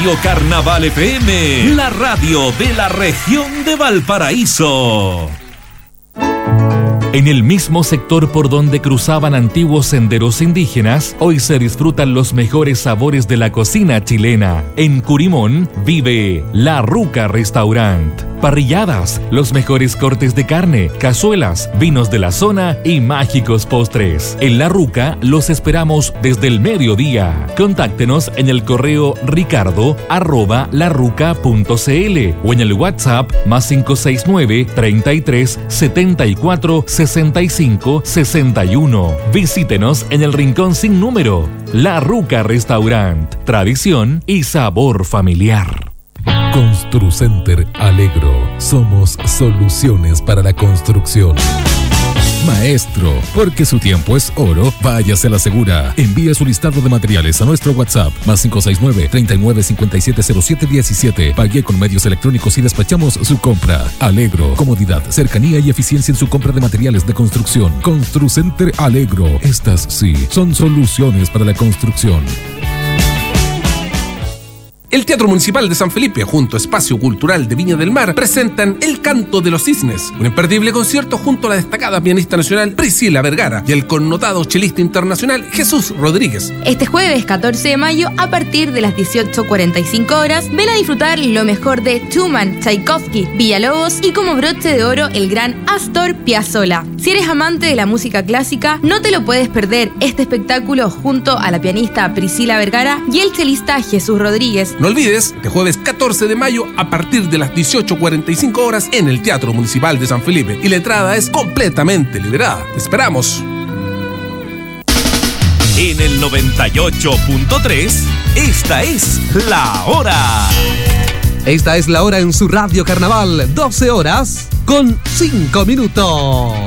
Radio Carnaval FM, la radio de la región de Valparaíso. En el mismo sector por donde cruzaban antiguos senderos indígenas, hoy se disfrutan los mejores sabores de la cocina chilena. En Curimón vive La Ruca Restaurant. Parrilladas, los mejores cortes de carne, cazuelas, vinos de la zona y mágicos postres. En La Ruca los esperamos desde el mediodía. Contáctenos en el correo ricardo@laruca.cl o en el WhatsApp +569 33 74 65 61. Visítenos en el rincón sin número. La Ruca Restaurant. Tradición y sabor familiar. Construcenter Alegro. Somos soluciones para la construcción. Maestro, porque su tiempo es oro, váyase a la segura. Envíe su listado de materiales a nuestro WhatsApp +569 39 57 07 17. Pague con medios electrónicos y despachamos su compra. Alegro, comodidad, cercanía y eficiencia en su compra de materiales de construcción. Construcenter Alegro. Estas sí son soluciones para la construcción. El Teatro Municipal de San Felipe, junto a Espacio Cultural de Viña del Mar, presentan El Canto de los Cisnes, un imperdible concierto junto a la destacada pianista nacional Priscila Vergara y el connotado chelista internacional Jesús Rodríguez. Este jueves 14 de mayo, a partir de las 18:45 horas, ven a disfrutar lo mejor de Schumann, Tchaikovsky, Villalobos y como broche de oro el gran Astor Piazzolla. Si eres amante de la música clásica, no te lo puedes perder este espectáculo junto a la pianista Priscila Vergara y el chelista Jesús Rodríguez. No olvides, este jueves 14 de mayo a partir de las 18:45 horas en el Teatro Municipal de San Felipe y la entrada es completamente liberada. ¡Te esperamos! En el 98.3, esta es la hora. Esta es la hora en su Radio Carnaval, 12 horas con 5 minutos.